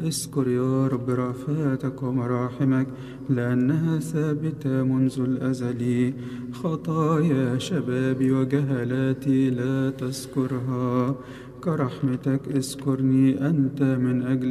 اذكر يا رب رأفاتك ومراحمك، لأنها ثابتة منذ الأزل. خطايا شبابي وجهلاتي لا تذكرها، كرحمتك اذكرني أنت من أجل